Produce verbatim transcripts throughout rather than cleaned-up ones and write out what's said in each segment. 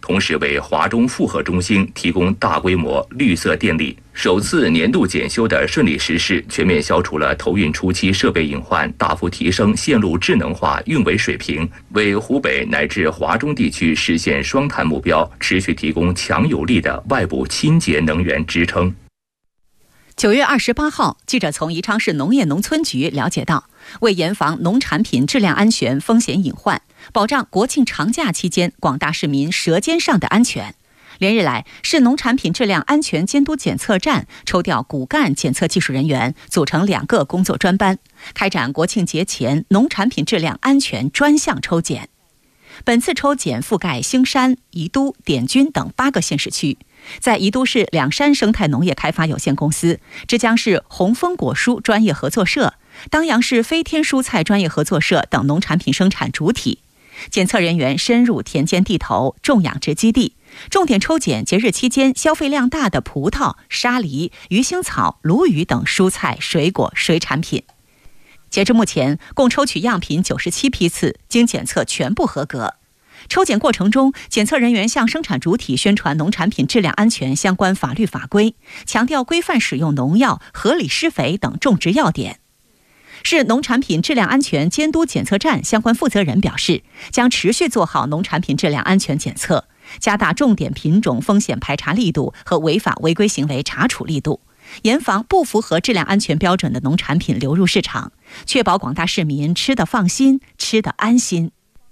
同时为华中复合中心提供大规模绿色电力。首次年度检修的顺利实施，全面消除了投运初期设备隐患，大幅提升线路智能化运维水平，为湖北乃至华中地区实现双碳目标持续提供强有力的外部清洁能源支撑。 九月二十八号，记者从宜昌市农业农村局了解到，为严防农产品质量安全风险隐患，保障国庆长假期间广大市民舌尖上的安全，连日来，市农产品质量安全监督检测站抽调骨干检测技术人员，组成两个工作专班，开展国庆节前农产品质量安全专项抽检。本次抽检覆盖兴山、宜都、滇军等八个县市区，在宜都市两山生态农业开发有限公司、枝江市红枫果蔬专业合作社、当阳市飞天蔬菜专业合作社等农产品生产主体。检测人员深入田间地头、种养殖基地，重点抽检节日期间消费量大的葡萄、沙梨、鱼腥草、鲈鱼等蔬菜、水果、水产品。截至目前，共抽取样品九十七批次，经检测全部合格。抽检过程中，检测人员向生产主体宣传农产品质量安全相关法律法规，强调规范使用农药、合理施肥等种植要点。市农产品质量安全监督检测站相关负责人表示，将持续做好农产品质量安全检测，加大重点品种风险排查力度和违法违规行为查处力度，严防不符合质量安全标准的农产品流入市场，确保广大市民吃得放心、吃得安心。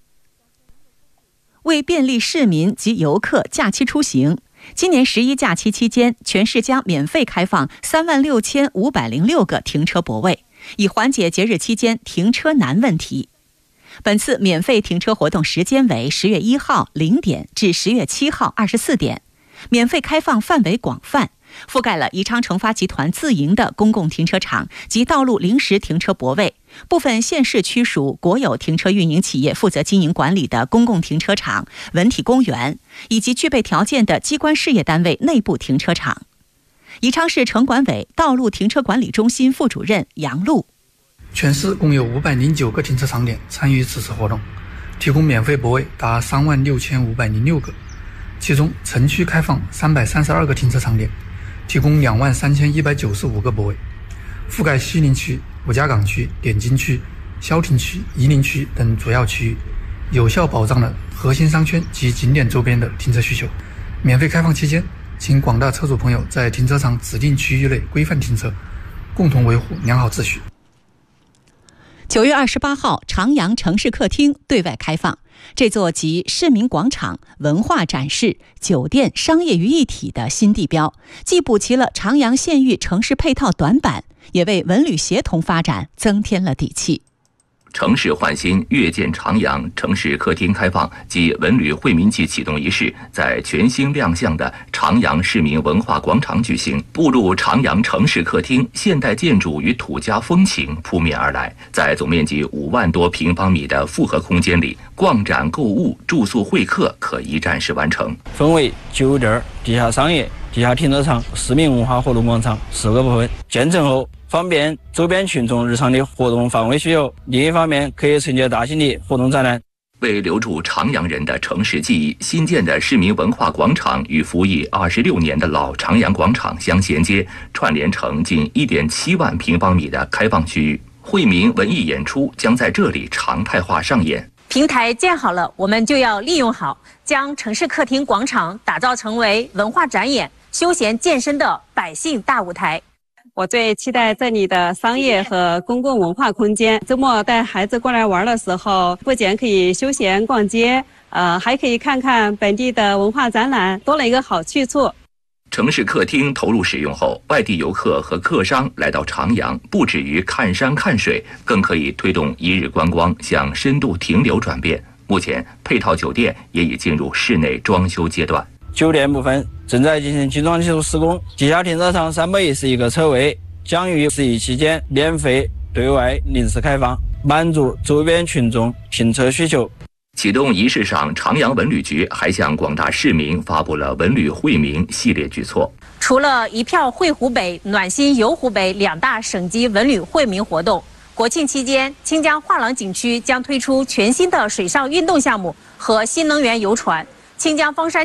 为便利市民及游客假期出行，今年十一假期期间，全市将免费开放三万六千五百零六个停车泊位，以缓解节日期间停车难问题。本次免费停车活动时间为十月一号零点至十月七号二十四点，免费开放范围广泛，覆盖了宜昌成发集团自营的公共停车场及道路临时停车泊位，部分县市区属国有停车运营企业负责经营管理的公共停车场、文体公园，以及具备条件的机关事业单位内部停车场。宜昌市城管委道路停车管理中心副主任杨璐： 全市共有五百零九个停车场点参与此次活动，提供免费泊位达三万六千五百零六个，其中城区开放三百三十二个停车场点，提供两万三千一百九十五个泊位，覆盖西陵区、五家岗区、滇金区、萧亭区、夷陵区等主要区域，有效保障了核心商圈及景点周边的停车需求。免费开放期间，请广大车主朋友在停车场指定区域内规范停车，共同维护良好秩序。 九月二十八号，长阳城市客厅对外开放。这座集市民广场、文化展示、酒店、商业于一体的新地标，既补齐了长阳县域城市配套短板，也为文旅协同发展增添了底气。 城市焕新，跃见长阳城市客厅开放及文旅惠民季启动仪式在全新亮相的长阳市民文化广场举行。步入长阳城市客厅，现代建筑与土家风情扑面而来，在总面积五万多平方米的复合空间里，逛展、购物、住宿、会客可一站式完成。 分为酒店、地下商业、地下停车场、市民文化活动广场四个部分。建成后，方便周边群众日常的活动范围需求，另一方面可以承接大型的活动展览。 为留住长阳人的城市记忆，新建的市民文化广场与服役二十六年的老长阳广场相衔接，串联成近 一点七万平方米的开放区域。惠民文艺演出将在这里常态化上演。 平台建好了，我们就要利用好，将城市客厅广场打造成为文化展演、休闲健身的百姓大舞台。 我最期待这里的商业和公共文化空间。周末带孩子过来玩的时候，不仅可以休闲逛街，呃，还可以看看本地的文化展览，多了一个好去处。 城市客厅投入使用后，外地游客和客商来到长阳，不止于看山看水，更可以推动一日观光向深度停留转变。目前，配套酒店也已进入室内装修阶段。 酒店部分正在进行精装技术施工，地下停车场三百一十一个车位将于十一期间免费对外临时开放，满足周边群众停车需求。 启动仪式上，长阳文旅局还向广大市民发布了文旅惠民系列举措。 除了一票惠湖北、暖心游湖北两大省级文旅惠民活动，国庆期间，清江画廊景区将推出全新的水上运动项目和新能源游船。清江方山